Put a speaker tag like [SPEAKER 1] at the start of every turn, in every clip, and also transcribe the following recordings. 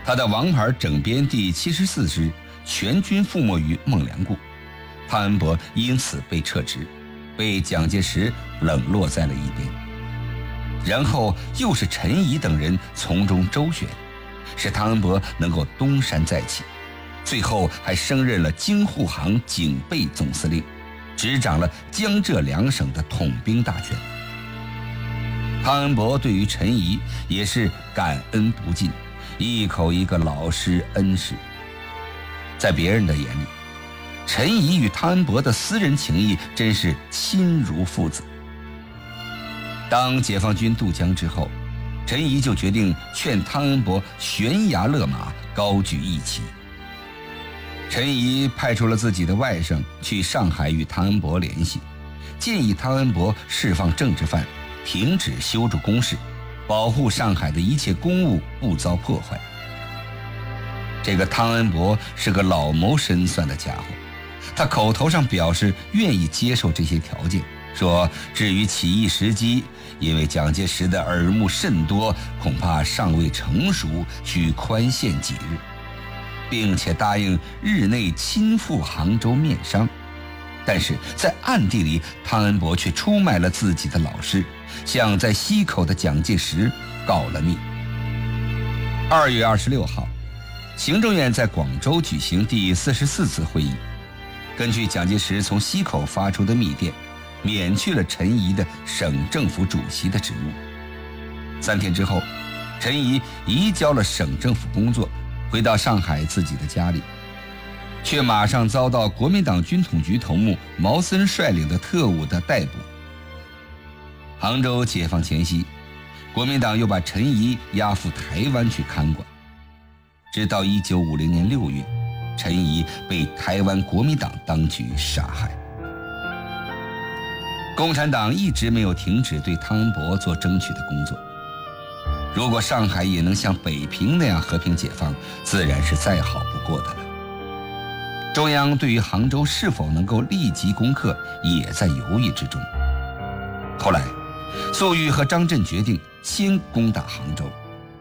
[SPEAKER 1] 他的王牌整编第74师全军覆没于孟良崮，汤恩伯因此被撤职，被蒋介石冷落在了一边。然后又是陈仪等人从中周旋，使汤恩伯能够东山再起，最后还升任了京沪杭警备总司令，执掌了江浙两省的统兵大权。汤恩伯对于陈仪也是感恩不尽，一口一个老师恩师。在别人的眼里，陈仪与汤恩伯的私人情谊真是亲如父子。当解放军渡江之后，陈仪就决定劝汤恩伯悬崖勒马，高举义旗。陈仪派出了自己的外甥去上海与汤恩伯联系，建议汤恩伯释放政治犯，停止修筑工事，保护上海的一切公物不遭破坏。这个汤恩伯是个老谋深算的家伙，他口头上表示愿意接受这些条件，说至于起义时机，因为蒋介石的耳目甚多，恐怕尚未成熟，需宽限几日，并且答应日内亲赴杭州面商。但是在暗地里，汤恩伯却出卖了自己的老师，向在西口的蒋介石告了密。2月26号，行政院在广州举行第44次会议，根据蒋介石从西口发出的密电，免去了陈仪的省政府主席的职务。3天之后，陈仪移交了省政府工作，回到上海自己的家里，却马上遭到国民党军统局头目毛森率领的特务的逮捕。杭州解放前夕，国民党又把陈仪押赴台湾去看管，直到1950年6月，陈仪被台湾国民党当局杀害。共产党一直没有停止对汤恩伯做争取的工作。如果上海也能像北平那样和平解放，自然是再好不过的了。中央对于杭州是否能够立即攻克，也在犹豫之中。后来，粟裕和张震决定先攻打杭州。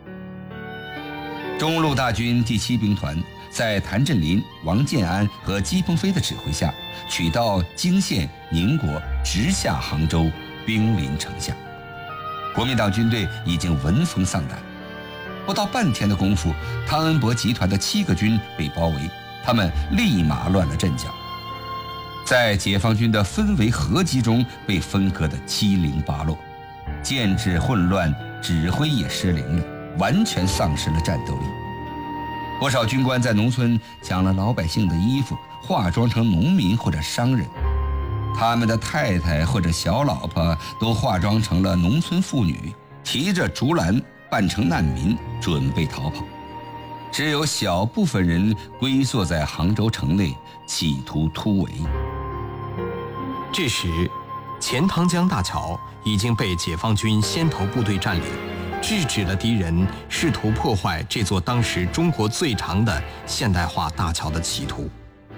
[SPEAKER 1] 中路大军第7兵团在谭震林、王建安和姬鹏飞的指挥下，取道泾县、宁国，直下杭州，兵临城下。国民党军队已经闻风丧胆，不到半天的功夫，汤恩伯集团的7个军被包围，他们立马乱了阵脚，在解放军的氛围合击中被分割得七零八落，建制混乱，指挥也失灵了，完全丧失了战斗力。不少军官在农村抢了老百姓的衣服，化妆成农民或者商人，他们的太太或者小老婆都化妆成了农村妇女，提着竹篮扮成难民，准备逃跑。只有小部分人龟缩在杭州城内，企图突围。
[SPEAKER 2] 这时，钱塘江大桥已经被解放军先头部队占领，制止了敌人试图破坏这座当时中国最长的现代化大桥的企图。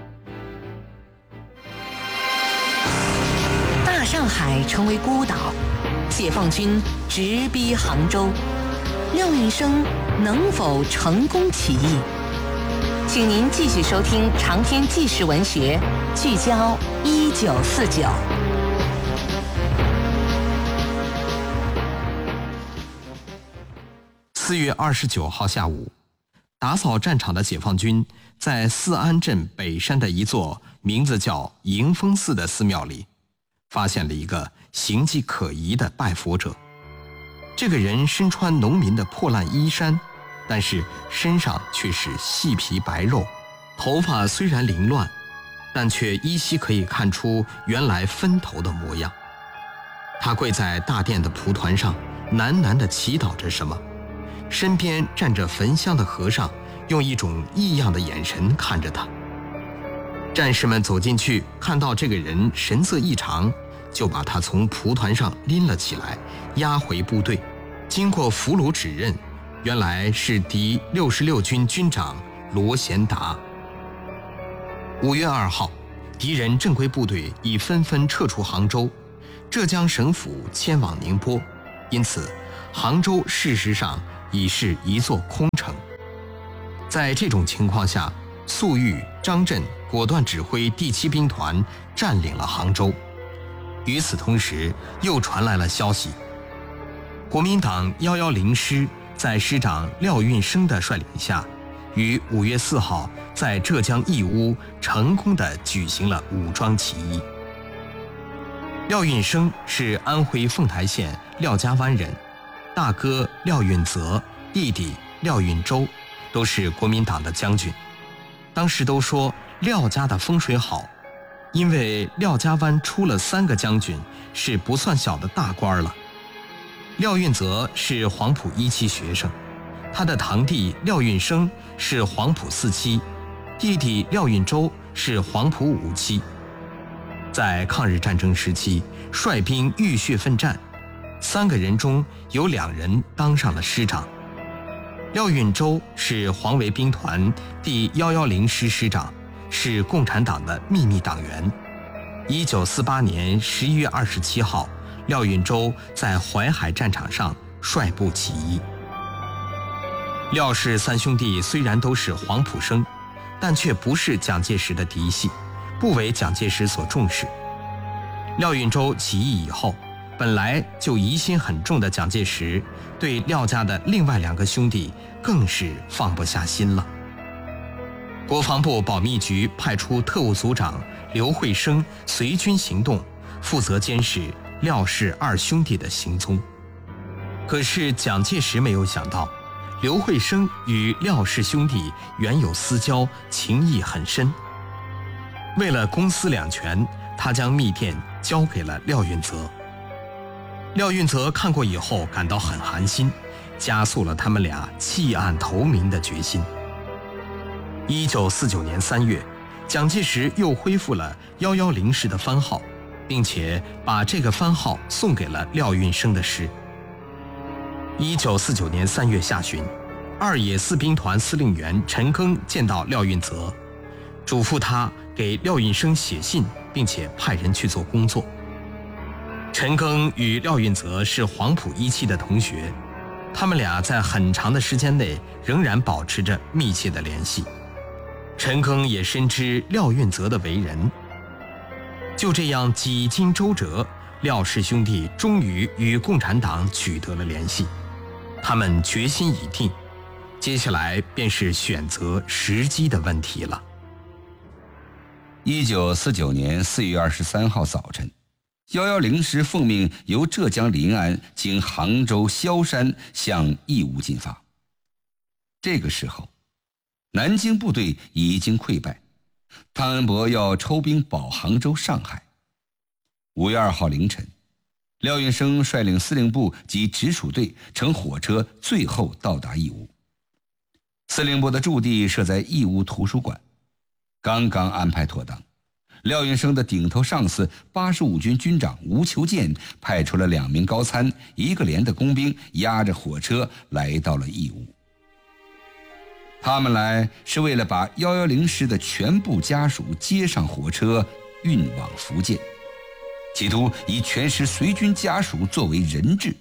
[SPEAKER 3] 大上海成为孤岛，解放军直逼杭州，廖运生能否成功起义？请您继续收听长篇纪实文学，聚焦1949。
[SPEAKER 2] 4月29号下午，打扫战场的解放军在四安镇北山的一座名字叫迎风寺的寺庙里，发现了一个形迹可疑的拜佛者。这个人身穿农民的破烂衣衫，但是身上却是细皮白肉，头发虽然凌乱，但却依稀可以看出原来分头的模样。他跪在大殿的蒲团上，喃喃地祈祷着什么。身边站着焚香的和尚，用一种异样的眼神看着他。战士们走进去，看到这个人神色异常，就把他从蒲团上拎了起来，押回部队。经过俘虏指认，原来是敌66军军长罗贤达。5月2号，敌人正规部队已纷纷撤出杭州，浙江省府迁往宁波，因此杭州事实上已是一座空城。 在这种情况下，粟裕、张震果断指挥第7兵团占领了杭州。与此同时，又传来了消息，国民党110师在师长廖运生的率领下，于5月4号在浙江义乌成功地举行了武装起义。廖运生是安徽凤台县廖家湾人，大哥廖运泽、弟弟廖运周都是国民党的将军。当时都说廖家的风水好，因为廖家湾出了3个将军，是不算小的大官了。廖运泽是黄埔1期学生，他的堂弟廖运生是黄埔4期，弟弟廖运周是黄埔5期。在抗日战争时期，率兵浴血奋战，3个人中有2人当上了师长。廖运周是黄维兵团第110师师长，是共产党的秘密党员。1948年11月27号，廖运周在淮海战场上率部起义。廖氏3兄弟虽然都是黄埔生，但却不是蒋介石的嫡系，不为蒋介石所重视。廖运周起义以后，本来就疑心很重的蒋介石对廖家的另外2个兄弟更是放不下心了。国防部保密局派出特务组长刘惠生随军行动，负责监视廖氏2兄弟的行踪。可是蒋介石没有想到，刘惠生与廖氏兄弟原有私交，情谊很深。为了公私两全，他将密电交给了廖运泽。廖运泽看过以后感到很寒心，加速了他们俩弃暗投明的决心。1949年3月，蒋介石又恢复了110师的番号，并且把这个番号送给了廖运生的师。1949年3月下旬，2野4兵团司令员陈赓见到廖运泽，嘱咐他给廖运生写信，并且派人去做工作。陈赓与廖运泽是黄埔1期的同学，他们俩在很长的时间内仍然保持着密切的联系。陈赓也深知廖运泽的为人。就这样几经周折，廖氏兄弟终于与共产党取得了联系。他们决心已定，接下来便是选择时机的问题了。
[SPEAKER 1] 1949年4月23号早晨，110师奉命由浙江临安经杭州萧山向义乌进发。这个时候，南京部队已经溃败，汤恩伯要抽兵保杭州、上海。5月2号凌晨，廖运生率领司令部及直属队乘火车最后到达义乌。司令部的驻地设在义乌图书馆。刚刚安排妥当，廖运生的顶头上司85军军长吴求建派出了2名高参、1个连的工兵，押着火车来到了义乌。他们来是为了把110师的全部家属接上火车，运往福建，企图以全师随军家属作为人质。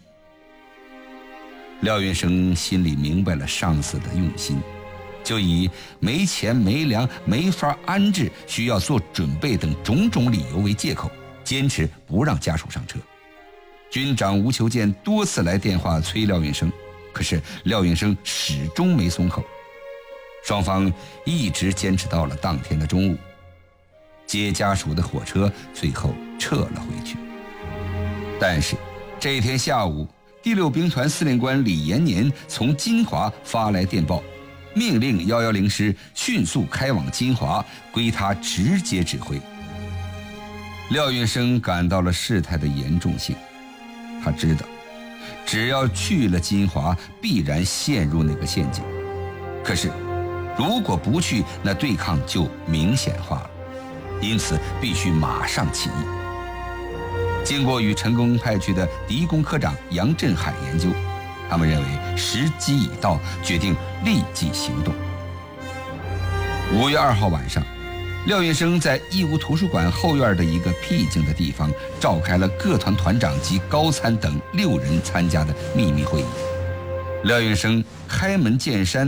[SPEAKER 1] 廖运生心里明白了上司的用心，就以没钱没粮没法安置，需要做准备等种种理由为借口，坚持不让家属上车。军长吴求建多次来电话催廖运生，可是廖运生始终没松口。双方一直坚持到了当天的中午，接家属的火车最后撤了回去。但是这天下午，第6兵团司令官李延年从金华发来电报，命令110师迅速开往金华，归他直接指挥。廖运生感到了事态的严重性，他知道只要去了金华，必然陷入那个陷阱。可是如果不去，那对抗就明显化了，因此必须马上起义。经过与陈赓派去的敌工科长杨振海研究，他们认为时机已到，决定立即行动。5月2号晚上，廖运生在义乌图书馆后院的一个僻静的地方召开了各团团长及高参等6人参加的秘密会议。廖运生开门见山